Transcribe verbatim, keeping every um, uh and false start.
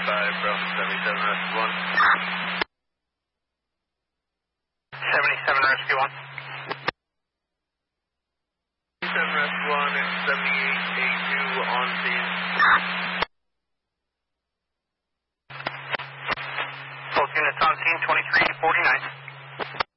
five, Bravo seventy-seven, Rescue one. seventy-seven, Rescue one. seven, Rescue one, and seventy-eight A two on scene. Both units on scene, twenty-three forty-nine.